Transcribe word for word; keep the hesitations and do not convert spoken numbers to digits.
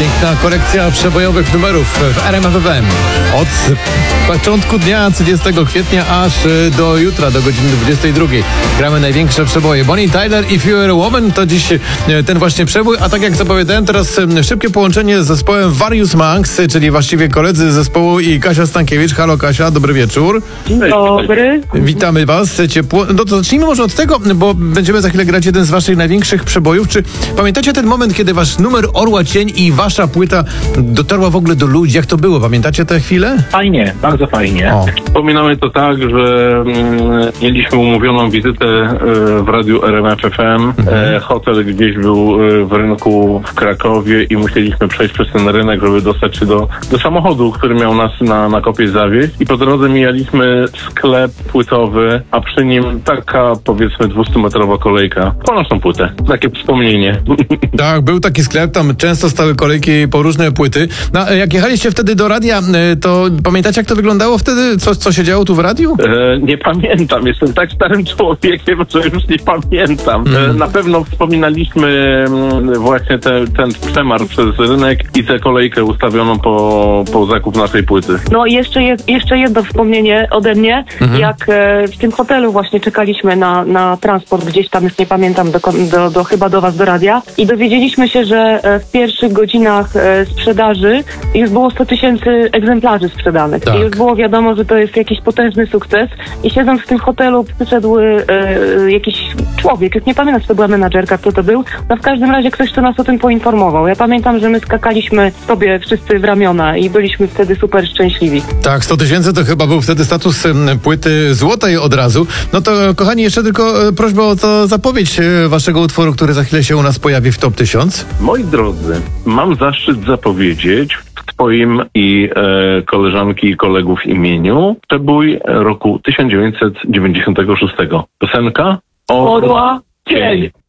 Piękna kolekcja przebojowych numerów w R M F F M. Od początku dnia trzydziestego kwietnia aż do jutra, do godziny dwudziestej drugiej. Gramy największe przeboje. Bonnie Tyler, If You Were a Woman, to dziś ten właśnie przebój. A tak jak zapowiadałem, teraz szybkie połączenie z zespołem Various Monks, czyli właściwie koledzy z zespołu, i Kasia Stankiewicz. Halo Kasia, dobry wieczór. Dzień dobry. Witamy was ciepło. No to zacznijmy może od tego, bo będziemy za chwilę grać jeden z waszych największych przebojów. Czy pamiętacie ten moment, kiedy wasz numer Orła Cień i wasza płyta dotarła w ogóle do ludzi? Jak to było? Pamiętacie tę chwilę? Fajnie, bardzo fajnie. O. Wspominamy to tak, że mm, mieliśmy umówioną wizytę e, w radiu R M F F M. Mhm. E, hotel gdzieś był e, w rynku w Krakowie i musieliśmy przejść przez ten rynek, żeby dostać się do, do samochodu, który miał nas na, na kopie zawieźć. I po drodze mijaliśmy sklep płytowy, a przy nim taka, powiedzmy, dwustumetrowa kolejka po naszą płytę. Takie wspomnienie. Tak, był taki sklep, tam często stały kolejki po różne płyty. No, jak jechaliście wtedy do radia, to pamiętacie, jak to wyglądało wtedy? Co, co się działo tu w radiu? E, nie pamiętam, jestem tak starym człowiekiem, że już nie pamiętam. E, Mm. na pewno wspominaliśmy mm, właśnie te, ten przemar przez rynek i tę kolejkę ustawioną po, po zakup naszej płyty. No i jeszcze, jed, jeszcze jedno wspomnienie ode mnie, Mhm. jak e, w tym hotelu właśnie czekaliśmy na, na transport gdzieś tam, już nie pamiętam, do, do, do chyba do was, do radia, i dowiedzieliśmy się, że e, w pierwszych godzinach e, sprzedaży już było sto tysięcy egzemplarzy sprzedanych. Tak. I już było wiadomo, że to jest jakiś potężny sukces. I siedząc w tym hotelu przyszedł e, jakiś człowiek, już nie pamiętam, czy to była menadżerka, kto to był, no w każdym razie ktoś, kto nas o tym poinformował. Ja pamiętam, że my skakaliśmy sobie wszyscy w ramiona i byliśmy wtedy super szczęśliwi. Tak, sto tysięcy to chyba był wtedy status em, płyty złotej od razu. No to, kochani, jeszcze tylko e, prośba o to zapowiedź e, waszego utworu, który za chwilę się u nas pojawi w Top tysiąc. Moi drodzy, mam zaszczyt zapowiedzieć w twoim i e, koleżanki i kolegów imieniu przebój roku tysiąc dziewięćset dziewięćdziesiątego szóstego. Piosenka Orła Cień.